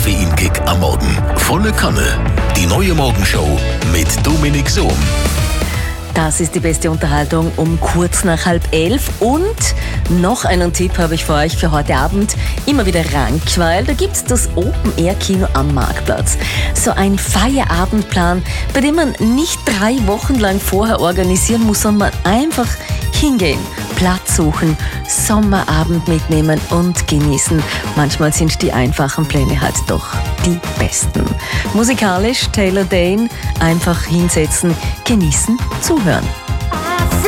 Koffeinkick am Morgen. Volle Kanne. Die neue Morgenshow mit Dominik Sohm. Das ist die beste Unterhaltung um kurz nach 10:30. Und noch einen Tipp habe ich für euch für heute Abend. Immer wieder Rankweiler. Da gibt es das Open-Air-Kino am Marktplatz. So ein Feierabendplan, bei dem man nicht 3 Wochen lang vorher organisieren muss, sondern einfach hingehen, Platz suchen, Sommerabend mitnehmen und genießen. Manchmal sind die einfachen Pläne halt doch die besten. Musikalisch Taylor Dane, einfach hinsetzen, genießen, zuhören.